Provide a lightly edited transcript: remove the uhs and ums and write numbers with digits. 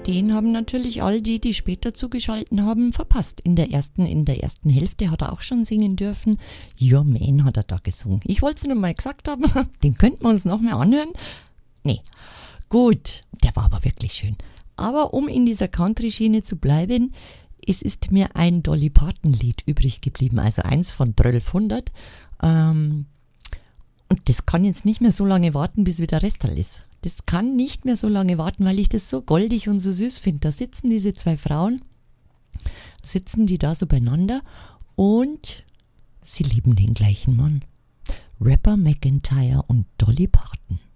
den haben natürlich all die, die später zugeschalten haben, verpasst. In der ersten Hälfte hat er auch schon singen dürfen. Your Man hat er da gesungen. Ich wollte es nur mal gesagt haben, den könnten wir uns noch mal anhören. Nee, gut, der war aber wirklich schön. Aber um in dieser Country-Schiene zu bleiben, es ist mir ein Dolly Parton-Lied übrig geblieben, also eins von 1200. Und das kann jetzt nicht mehr so lange warten, bis wieder Restal ist. Das kann nicht mehr so lange warten, weil ich das so goldig und so süß finde. Da sitzen diese zwei Frauen, sitzen die da so beieinander und sie lieben den gleichen Mann. Rapper McEntire und Dolly Parton.